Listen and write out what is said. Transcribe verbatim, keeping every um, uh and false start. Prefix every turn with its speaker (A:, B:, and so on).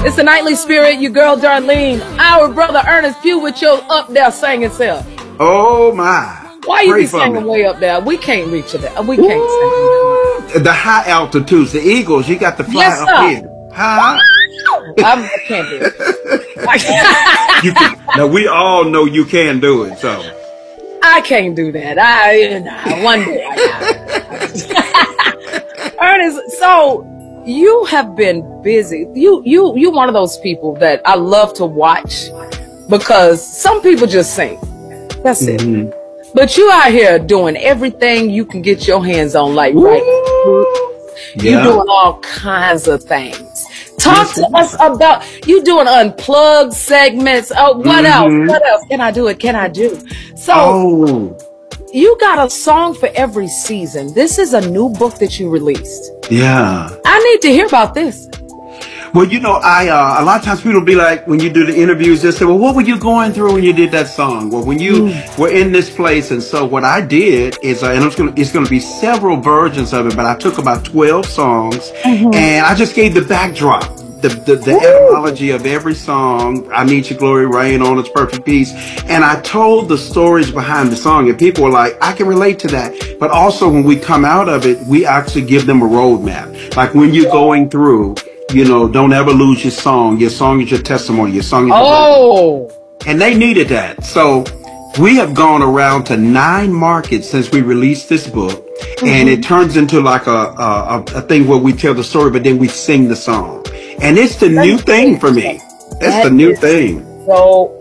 A: It's the Nightly Spirit, your girl Darlene, our brother Ernest Pugh with your up there singing self.
B: Oh my.
A: Why you be singing way up there? We can't reach it. We can't
B: Ooh, sing. The high altitudes, the Eagles, you got to fly
A: yes,
B: up
A: sir.
B: here. Huh?
A: I can't do it.
B: You can, now we all know you can do it, so.
A: I can't do that. I, nah, one day I Ernest, so you have been busy. You, you, you one of those people that I love to watch because some people just sing. That's mm-hmm. it. But you out here doing everything you can get your hands on, like right. Yeah. You're doing all kinds of things. Talk yes, to us about you doing unplugged segments. Oh, what mm-hmm. else? What else can I do? It can I do? So
B: oh.
A: you got a song for every season. This is a new book that you released.
B: Yeah.
A: I need to hear about this.
B: Well, you know, I uh, a lot of times people be like, when you do the interviews, they say, well, what were you going through when you did that song? Well, when you mm. were in this place. And so what I did is, uh, and it's going to it's going to be several versions of it, but I took about twelve songs mm-hmm. and I just gave the backdrop, the the, the etymology of every song. I Need Your Glory, Rain on Its Perfect Peace. And I told the stories behind the song, and people were like, I can relate to that. But also when we come out of it, we actually give them a roadmap. Like when you're going through, you know, don't ever lose your song. Your song is your testimony. Your song is your
A: oh.
B: life. And they needed that. So we have gone around to nine markets since we released this book. Mm-hmm. And it turns into like a, a, a thing where we tell the story, but then we sing the song. And it's the That's new thing for me. That's that the new thing.
A: So